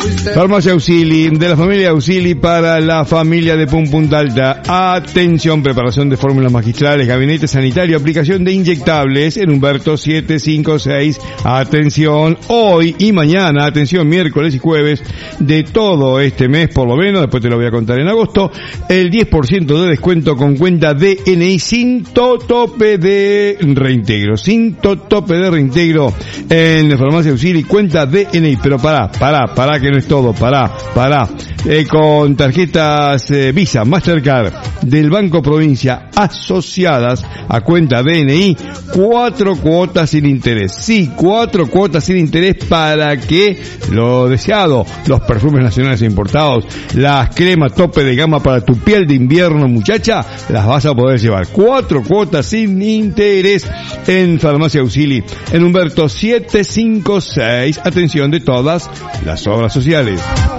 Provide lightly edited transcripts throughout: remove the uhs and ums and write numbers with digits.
Farmacia Auxili, de la familia Auxili para la familia de Punta Alta. Atención, preparación de fórmulas magistrales, gabinete sanitario, aplicación de inyectables en Humberto 756. Atención, hoy y mañana, atención, miércoles y jueves de todo este mes, por lo menos, después te lo voy a contar en agosto, el 10% de descuento con cuenta DNI sin tope de reintegro. Sin tope de reintegro en Farmacia Auxili, cuenta DNI. Pero pará, que no es todo, pará. Con tarjetas Visa, Mastercard del Banco Provincia asociadas a cuenta DNI, 4 cuotas sin interés. Sí, 4 cuotas sin interés para que lo deseado, los perfumes nacionales e importados, las cremas tope de gama para tu piel de invierno, muchacha, las vas a poder llevar. 4 cuotas sin interés en Farmacia Auxili, en Humberto 756. Atención de todas las obras sociales.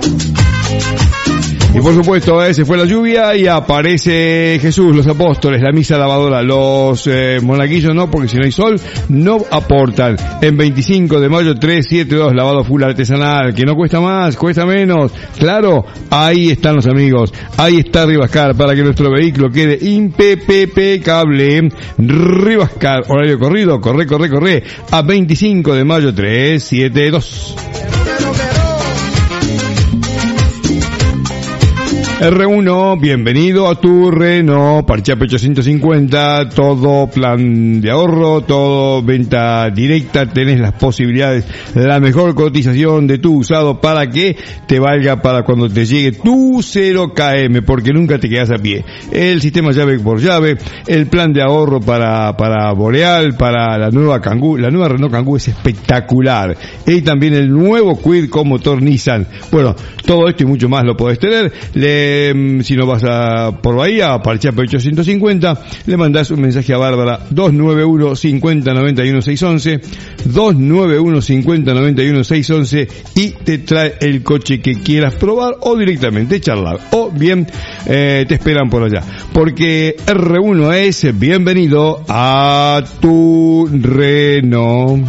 Y por supuesto, se fue la lluvia y aparece Jesús, los apóstoles, la misa lavadora, los monaguillos no, porque si no hay sol, no aportan. En 25 de mayo 372, lavado full artesanal, que no cuesta más, cuesta menos. Claro, ahí están los amigos, ahí está Rivascar, para que nuestro vehículo quede impecable. Rivascar, horario corrido, corre, a 25 de mayo 372. R1, bienvenido a tu Renault, Parchape 850, todo plan de ahorro, todo venta directa, tenés las posibilidades, la mejor cotización de tu usado para que te valga para cuando te llegue tu 0KM, porque nunca te quedas a pie. El sistema llave por llave, el plan de ahorro para Boreal, para la nueva Kangoo, la nueva Renault Kangoo es espectacular. Y también el nuevo Kwid con motor Nissan. Bueno, todo esto y mucho más lo podés tener. Si no vas por Bahía, a Parchape 850, le mandás un mensaje a Bárbara 291 50 91 611, 291 50 91 611 y te trae el coche que quieras probar o directamente charlar, o bien te esperan por allá, porque R1 es bienvenido a tu Renault.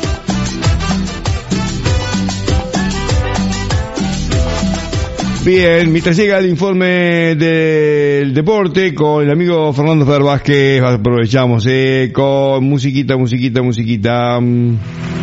Bien, mientras llega el informe del deporte con el amigo Fernando Fer Vázquez, aprovechamos con musiquita.